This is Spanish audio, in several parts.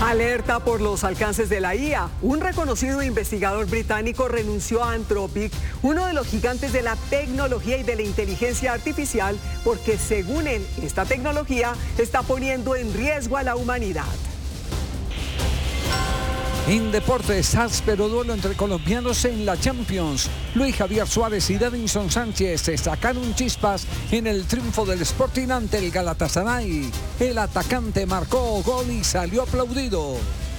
Alerta por los alcances de la IA. Un reconocido investigador británico renunció a Anthropic, uno de los gigantes de la tecnología y de la inteligencia artificial, porque según él, esta tecnología está poniendo en riesgo a la humanidad. En deportes, áspero duelo entre colombianos en la Champions. Luis Javier Suárez y Davinson Sánchez se sacaron chispas en el triunfo del Sporting ante el Galatasaray. El atacante marcó gol y salió aplaudido.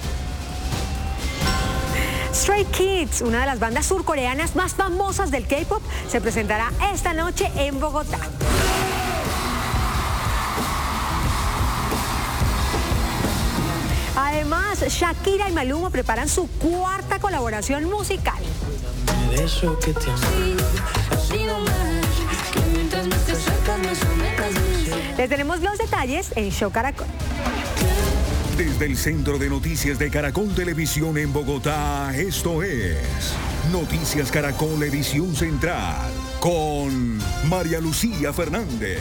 Stray Kids, una de las bandas surcoreanas más famosas del K-pop, se presentará esta noche en Bogotá. Además, Shakira y Maluma preparan su cuarta colaboración musical. Les tenemos los detalles en Show Caracol. Desde el Centro de Noticias de Caracol Televisión en Bogotá, esto es Noticias Caracol Edición Central con María Lucía Fernández.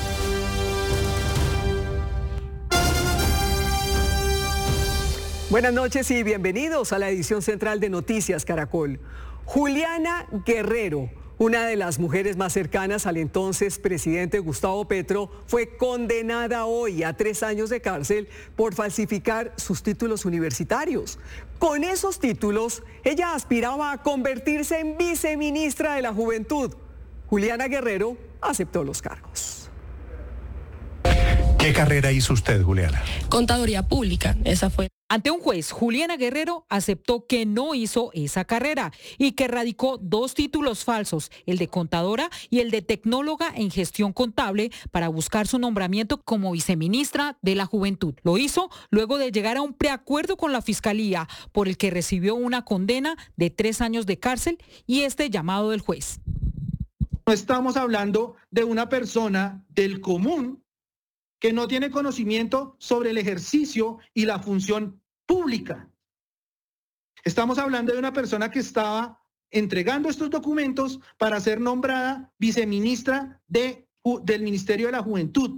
Buenas noches y bienvenidos a la edición central de Noticias Caracol. Juliana Guerrero, una de las mujeres más cercanas al entonces presidente Gustavo Petro, fue condenada hoy a 3 años de cárcel por falsificar sus títulos universitarios. Con esos títulos, ella aspiraba a convertirse en viceministra de la Juventud. Juliana Guerrero aceptó los cargos. ¿Qué carrera hizo usted, Juliana? Contaduría pública, esa fue. Ante un juez, Juliana Guerrero aceptó que no hizo esa carrera y que radicó 2 títulos falsos, el de contadora y el de tecnóloga en gestión contable, para buscar su nombramiento como viceministra de la Juventud. Lo hizo luego de llegar a un preacuerdo con la Fiscalía, por el que recibió una condena de 3 años de cárcel y este llamado del juez. No estamos hablando de una persona del común que no tiene conocimiento sobre el ejercicio y la función pública. Estamos hablando de una persona que estaba entregando estos documentos para ser nombrada viceministra del Ministerio de la Juventud.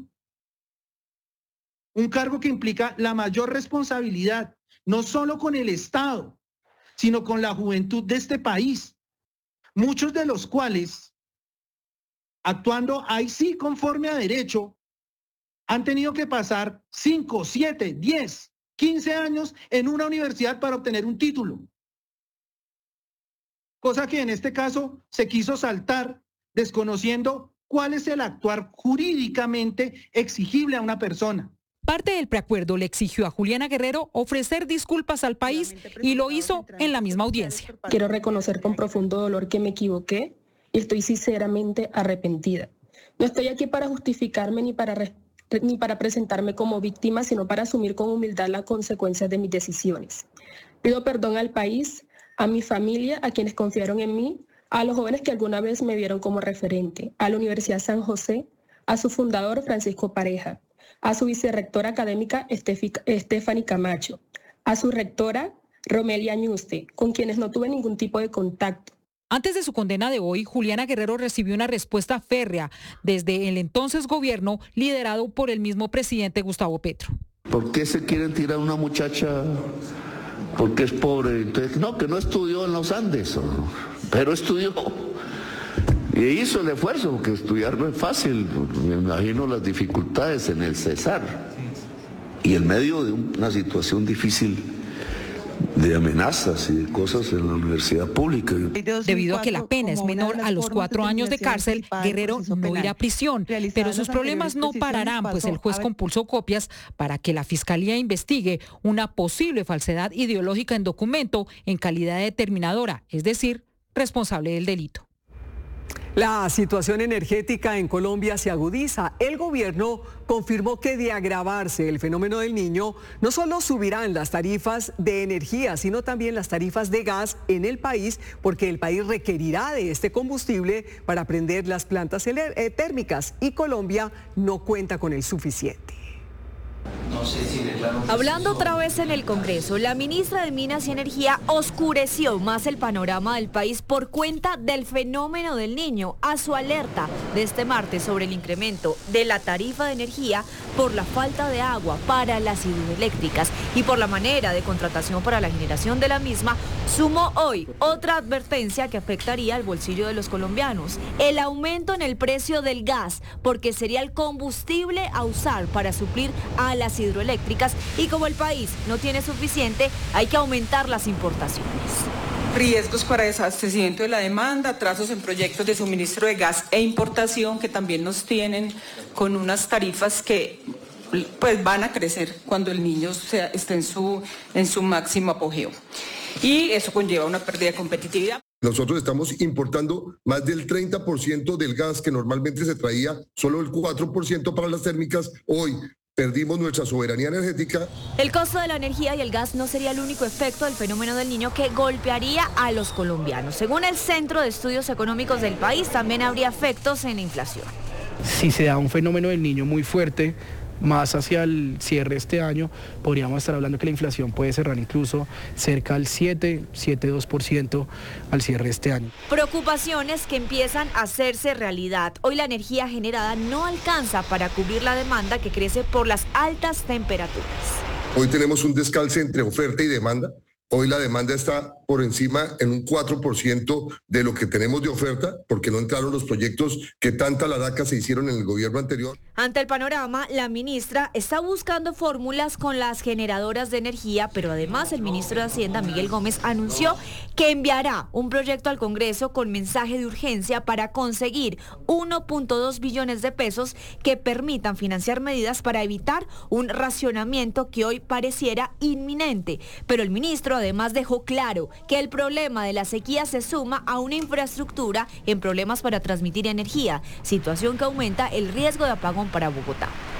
Un cargo que implica la mayor responsabilidad, no solo con el Estado, sino con la juventud de este país, muchos de los cuales, actuando ahí sí conforme a derecho, han tenido que pasar 5, 7, 10, 15 años en una universidad para obtener un título. Cosa que en este caso se quiso saltar, desconociendo cuál es el actuar jurídicamente exigible a una persona. Parte del preacuerdo le exigió a Juliana Guerrero ofrecer disculpas al país y lo hizo en la misma audiencia. Quiero reconocer con profundo dolor que me equivoqué y estoy sinceramente arrepentida. No estoy aquí para justificarme ni para presentarme como víctima, sino para asumir con humildad las consecuencias de mis decisiones. Pido perdón al país, a mi familia, a quienes confiaron en mí, a los jóvenes que alguna vez me vieron como referente, a la Universidad San José, a su fundador Francisco Pareja, a su vicerrectora académica Stephanie Camacho, a su rectora Romelia Ñuste, con quienes no tuve ningún tipo de contacto. Antes de su condena de hoy, Juliana Guerrero recibió una respuesta férrea desde el entonces gobierno liderado por el mismo presidente Gustavo Petro. ¿Por qué se quieren tirar a una muchacha porque es pobre? Entonces, no, que no estudió en los Andes, pero estudió. Y hizo el esfuerzo, porque estudiar no es fácil. Me imagino las dificultades en el Cesar. Y en medio de una situación difícil de amenazas y de cosas en la universidad pública. Debido a que la pena es menor a los 4 años de cárcel, Guerrero no irá a prisión, pero sus problemas no pararán, pues el juez compulsó copias para que la Fiscalía investigue una posible falsedad ideológica en documento en calidad de determinadora, es decir, responsable del delito. La situación energética en Colombia se agudiza. El gobierno confirmó que de agravarse el fenómeno del Niño, no solo subirán las tarifas de energía, sino también las tarifas de gas en el país, porque el país requerirá de este combustible para prender las plantas térmicas y Colombia no cuenta con el suficiente. Hablando otra vez en el Congreso, la ministra de Minas y Energía oscureció más el panorama del país por cuenta del fenómeno del Niño. A su alerta de este martes sobre el incremento de la tarifa de energía por la falta de agua para las hidroeléctricas y por la manera de contratación para la generación de la misma, sumó hoy otra advertencia que afectaría al bolsillo de los colombianos: el aumento en el precio del gas, porque sería el combustible a usar para suplir a las hidroeléctricas, y como el país no tiene suficiente, hay que aumentar las importaciones. Riesgos para desabastecimiento de la demanda, atrasos en proyectos de suministro de gas e importación que también nos tienen con unas tarifas que pues van a crecer cuando el Niño esté en su máximo apogeo. Y eso conlleva una pérdida de competitividad. Nosotros estamos importando más del 30% del gas que normalmente se traía, solo el 4% para las térmicas. Hoy perdimos nuestra soberanía energética. El costo de la energía y el gas no sería el único efecto del fenómeno del Niño que golpearía a los colombianos. Según el Centro de Estudios Económicos del país, también habría efectos en la inflación. Si se da un fenómeno del Niño muy fuerte, más hacia el cierre de este año, podríamos estar hablando que la inflación puede cerrar incluso cerca al 7,2% al cierre de este año. Preocupaciones que empiezan a hacerse realidad. Hoy la energía generada no alcanza para cubrir la demanda que crece por las altas temperaturas. Hoy tenemos un descalce entre oferta y demanda. Hoy la demanda está por encima en un 4% de lo que tenemos de oferta, porque no entraron los proyectos que tanta ladaca se hicieron en el gobierno anterior. Ante el panorama, la ministra está buscando fórmulas con las generadoras de energía, pero además el ministro de Hacienda, Miguel Gómez, anunció que enviará un proyecto al Congreso con mensaje de urgencia para conseguir 1.2 billones de pesos que permitan financiar medidas para evitar un racionamiento que hoy pareciera inminente. Pero el ministro además dejó claro que el problema de la sequía se suma a una infraestructura en problemas para transmitir energía, situación que aumenta el riesgo de apagón para Bogotá.